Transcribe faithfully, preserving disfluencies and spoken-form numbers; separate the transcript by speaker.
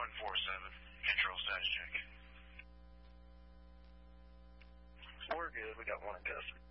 Speaker 1: four seven. Control status check.
Speaker 2: We're good. We got one in custody.